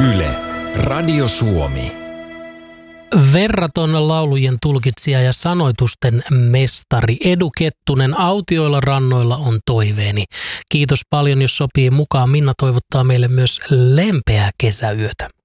Yle, Radio Suomi. Verraton laulujen tulkitsija ja sanoitusten mestari Edu Kettunen, Autioilla rannoilla on toiveeni. Kiitos paljon, jos sopii mukaan. Minna toivottaa meille myös lempeää kesäyötä.